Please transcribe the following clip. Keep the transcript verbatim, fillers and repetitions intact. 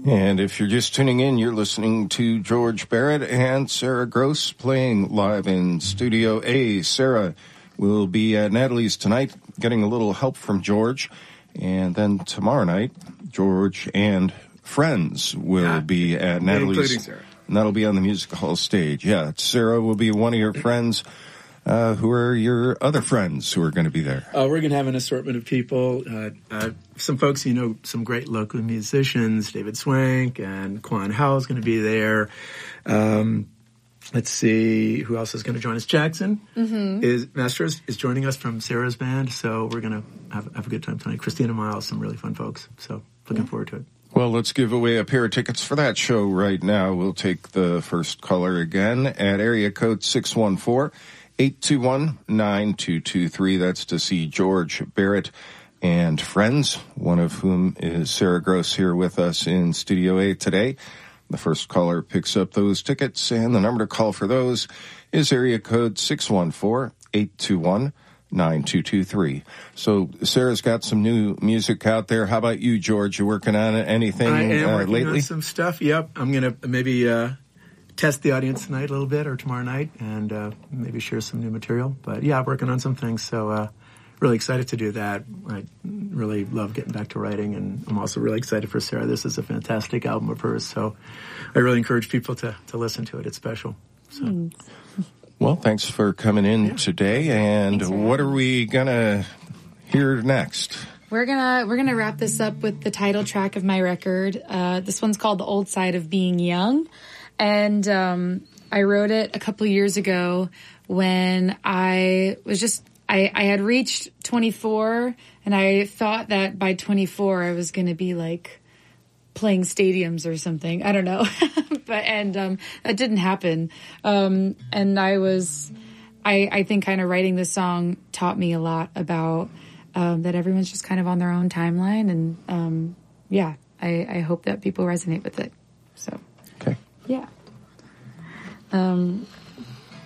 And if you're just tuning in, you're listening to George Barrett and Sarah Gross playing live in Studio A. Sarah will be at Natalie's tonight, getting a little help from George. And then tomorrow night, George and friends will yeah, be at Natalie's. Including Sarah. And that'll be on the music hall stage. Yeah, Sarah will be one of your friends. Uh, who are your other friends who are going to be there? Uh, we're going to have an assortment of people. Uh, uh, some folks, you know, some great local musicians. David Swank and Quan Howell is going to be there. Um, let's see, who else is going to join us? Jackson mm-hmm. is Master is, is joining us from Sarah's band. So we're going to have, have a good time tonight. Christina Miles, some really fun folks. So looking yeah. forward to it. Well, let's give away a pair of tickets for that show right now. We'll take the first caller again at area code six one four, eight two one, nine two two three. That's to see George Barrett and friends, one of whom is Sarah Gross here with us in Studio A today. The first caller picks up those tickets, and the number to call for those is area code six one four, eight two one, nine two two three. So Sarah's got some new music out there. How about you, George? You working on anything I am uh, working lately? on some stuff. Yep. I'm going to maybe uh, test the audience tonight a little bit or tomorrow night and uh, maybe share some new material. But yeah, working on some things. So uh, really excited to do that. I really love getting back to writing, and I'm also really excited for Sarah. This is a fantastic album of hers. So I really encourage people to, to listen to it. It's special. So. Mm. Well, thanks for coming in yeah. today. And what are we gonna hear next? We're gonna we're gonna wrap this up with the title track of my record. Uh, this one's called "The Old Side of Being Young," and um, I wrote it a couple years ago when I was just I, I had reached twenty-four, and I thought that by twenty-four I was gonna be like playing stadiums or something. I don't know. But, and, um, that didn't happen. Um, and I was, I, I think kind of writing this song taught me a lot about, um, that everyone's just kind of on their own timeline. And, um, yeah, I, I hope that people resonate with it. So. Okay. Yeah. Um,